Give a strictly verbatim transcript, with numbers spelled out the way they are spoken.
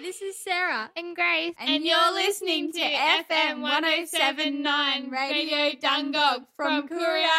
this is Sarah. And Grace. And, and you're listening to F M one oh seven point nine Radio Dungog from Courier